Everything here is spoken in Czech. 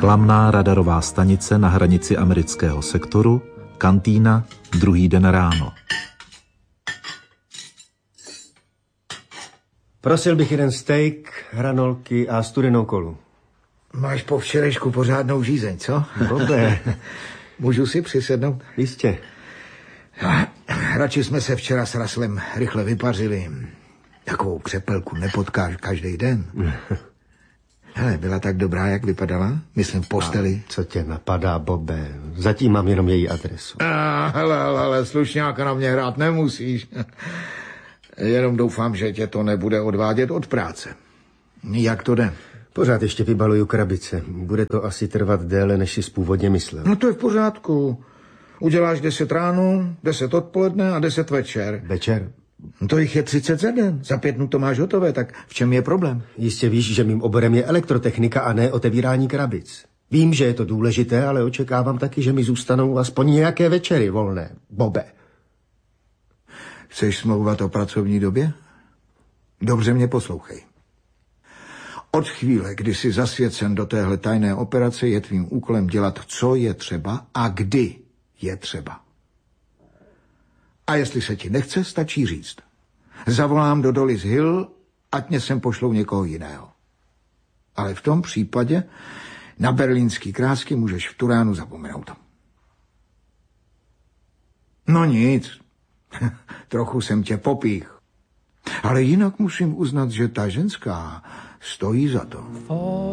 Klamná radarová stanice na hranici amerického sektoru, kantýna, druhý den ráno. Prosil bych jeden steak, hranolky a studenou kolu. Máš po včerejšku pořádnou žízeň, co? Dobré. Můžu si přisednout? Jistě. Radši jsme se včera s Raslem rychle vypařili. Takovou křepelku nepotkáš každý den. Hele, byla tak dobrá, jak vypadala? Myslím v posteli. Co tě napadá, Bobe? Zatím mám jenom její adresu. Hele, slušňáka na mě hrát nemusíš. Jenom doufám, že tě to nebude odvádět od práce. Jak to jde? Pořád ještě vybaluju krabice. Bude to asi trvat déle, než jsi původně myslel. No to je v pořádku. Uděláš 10 ráno, 10 odpoledne a 10 večer. Večer? No to jich je 30 za den. Za 5 dnů to máš hotové, tak v čem je problém? Jistě víš, že mým oborem je elektrotechnika a ne otevírání krabic. Vím, že je to důležité, ale očekávám taky, že mi zůstanou aspoň nějaké večery volné. Bobe. Chceš smlouvat o pracovní době? Dobře mě poslouchej. Od chvíle, kdy jsi zasvěcen do téhle tajné operace, je tvým úkolem dělat, co je třeba a kdy je třeba. A jestli se ti nechce, stačí říct. Zavolám do Dollis Hill, ať mě sem pošlou někoho jiného. Ale v tom případě na berlínský krásky můžeš v Turánu zapomenout. No nic, trochu jsem tě popích. Ale jinak musím uznat, že ta ženská stojí za to.